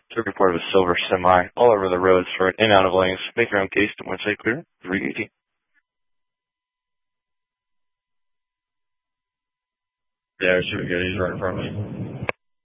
Took report of a silver semi all over the roads for in and out of lanes. Make your own case and when say clear, 380. Yeah, should be good. He's right in front of me.